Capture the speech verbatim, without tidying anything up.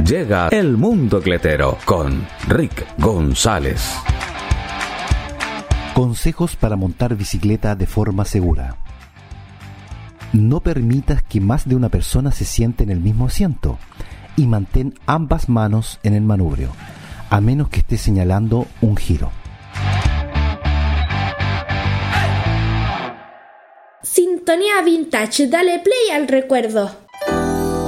Llega El Mundo Cletero con Rick González. Consejos para montar bicicleta de forma segura. No permitas que más de una persona se siente en el mismo asiento y mantén ambas manos en el manubrio, a menos que estés señalando un giro. Sintonía Vintage, dale play al recuerdo.